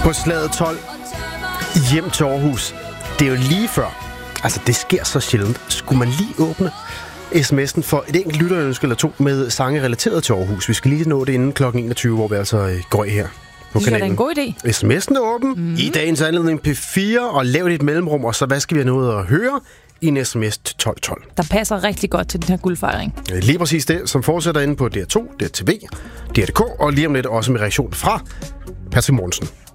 på slaget 12 hjem til Aarhus. Det er jo lige før. Altså, det sker så sjældent. Skulle man lige åbne sms'en for et enkelt lytterønske eller to med sange relateret til Aarhus? Vi skal lige nå det inden kl. 21, hvor vi altså går af her på kanalen. Det er en god idé. SMS'en er åben i dagens anledning P4, og lav et mellemrum, og så hvad skal vi have noget at høre i en sms til 1212. Der passer rigtig godt til den her guldfejring. Lige præcis det, som fortsætter inde på DR2, DRTV, DR.dk, og lige om lidt også med reaktion fra Patrick Mortensen.